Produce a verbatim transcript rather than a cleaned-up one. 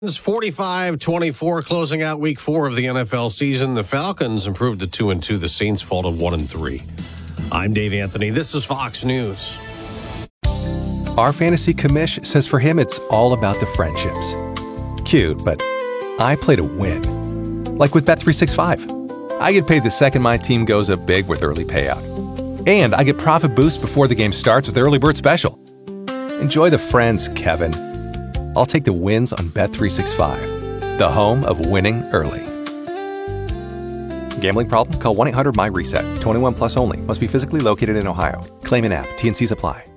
It's forty-five twenty-four, closing out week four of the N F L season. The Falcons improved to two and two. The Saints fall to one and three. I'm Dave Anthony. This is Fox News. Our fantasy commish says for him, it's all about the friendships. Cute, but I play to win. Like with Bet three sixty-five. I get paid the second my team goes up big with early payout. And I get profit boost before the game starts with Early Bird Special. Enjoy the friends, Kevin. I'll take the wins on Bet three sixty-five, the home of winning early. Gambling problem? Call one eight hundred M Y RESET. twenty-one plus only. Must be physically located in Ohio. Claim in app. T N Cs apply.